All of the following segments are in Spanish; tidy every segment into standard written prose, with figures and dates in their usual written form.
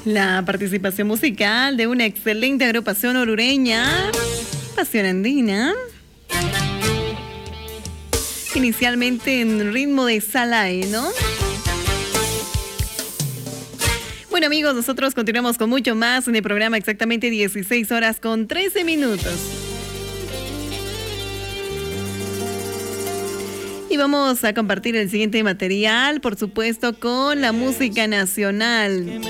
La participación musical de una excelente agrupación orureña, Pasión Andina. Inicialmente en ritmo de Salai, ¿no? Bueno, amigos, nosotros continuamos con mucho más en el programa, exactamente 16 horas con 13 minutos. Y vamos a compartir el siguiente material, por supuesto, con la música nacional.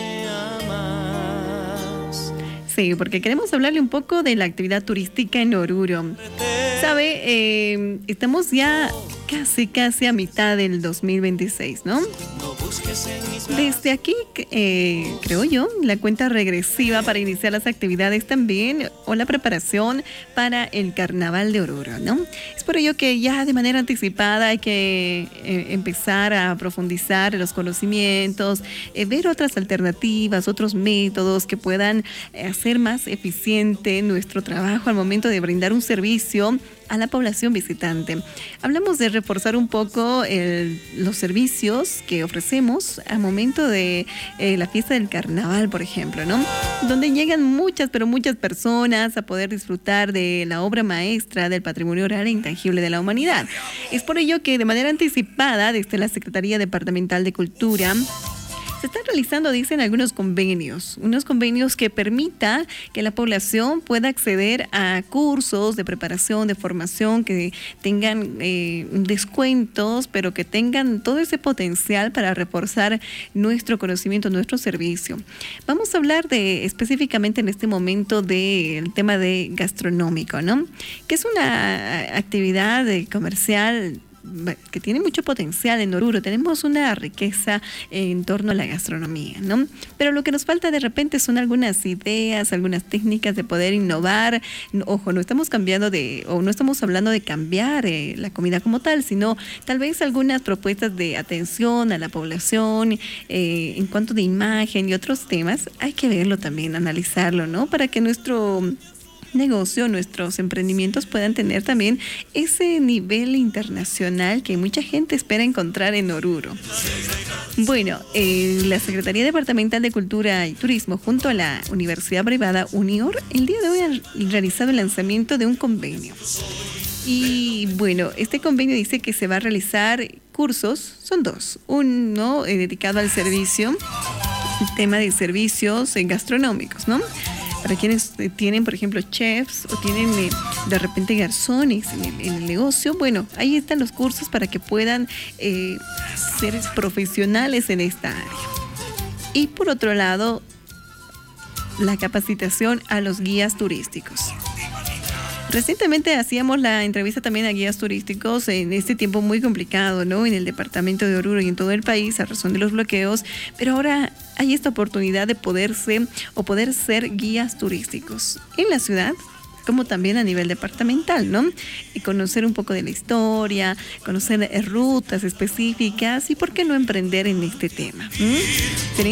Sí, porque queremos hablarle un poco de la actividad turística en Oruro. ¿Sabe? Estamos ya casi a mitad del 2026, ¿no? Desde aquí, creo yo, la cuenta regresiva para iniciar las actividades también o la preparación para el Carnaval de Oruro, ¿no? Es por ello que ya de manera anticipada hay que empezar a profundizar en los conocimientos, ver otras alternativas, otros métodos que puedan hacer más eficiente nuestro trabajo al momento de brindar un servicio a la población visitante. Hablamos de reforzar un poco los servicios que ofrecemos al momento de la fiesta del carnaval, por ejemplo, ¿no? Donde llegan muchas personas a poder disfrutar de la obra maestra del patrimonio oral e intangible de la humanidad. Es por ello que de manera anticipada, desde la Secretaría Departamental de Cultura, se están realizando, dicen, unos convenios que permita que la población pueda acceder a cursos de preparación, de formación, que tengan descuentos, pero que tengan todo ese potencial para reforzar nuestro conocimiento, nuestro servicio. Vamos a hablar específicamente en este momento del tema de gastronómico, ¿no? Que es una actividad comercial que tiene mucho potencial en Oruro. Tenemos una riqueza en torno a la gastronomía, ¿no? Pero lo que nos falta de repente son algunas ideas, algunas técnicas de poder innovar. Ojo, no estamos hablando de cambiar la comida como tal, sino tal vez algunas propuestas de atención a la población en cuanto de imagen y otros temas. Hay que verlo también, analizarlo, ¿no? Para que nuestro negocio, nuestros emprendimientos puedan tener también ese nivel internacional que mucha gente espera encontrar en Oruro. Bueno, la Secretaría Departamental de Cultura y Turismo junto a la Universidad Privada Unior el día de hoy han realizado el lanzamiento de un convenio. Y bueno, este convenio dice que se va a realizar cursos, son dos, uno dedicado al servicio, tema de servicios gastronómicos, ¿no? Para quienes tienen, por ejemplo, chefs o tienen de repente garzones en el negocio, bueno, ahí están los cursos para que puedan ser profesionales en esta área. Y por otro lado, la capacitación a los guías turísticos. Recientemente hacíamos la entrevista también a guías turísticos en este tiempo muy complicado, ¿no? En el departamento de Oruro y en todo el país a razón de los bloqueos, pero ahora hay esta oportunidad de poder ser guías turísticos en la ciudad, como también a nivel departamental, ¿no? Y conocer un poco de la historia, conocer rutas específicas y por qué no emprender en este tema.